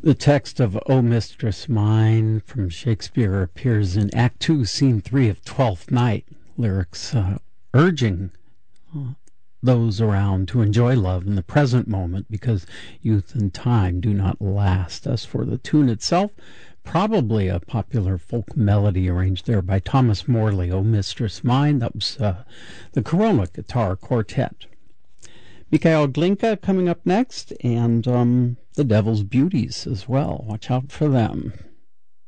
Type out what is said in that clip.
The text of O Mistress Mine from Shakespeare appears in Act 2, Scene 3 of Twelfth Night. Lyrics urging those around to enjoy love in the present moment because youth and time do not last. As for the tune itself, probably a popular folk melody arranged there by Thomas Morley, O Mistress Mine. That was the Corona Guitar Quartet. Mikhail Glinka coming up next, and the Devil's Beauties as well. Watch out for them.